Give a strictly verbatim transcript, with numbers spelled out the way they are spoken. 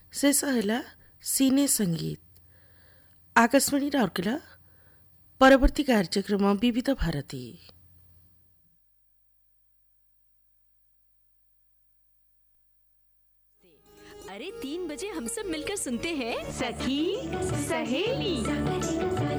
ଶେଷ ହେଲା ସିନେ ସଙ୍ଗୀତ। ଆକାଶବାଣୀ ରାଉରକେଲା। ପରବର୍ତ୍ତୀ କାର୍ଯ୍ୟକ୍ରମ ବିବିଧ ଭାରତୀ। अरे तीन बजे हम सब मिलकर सुनते हैं सखी सहेली।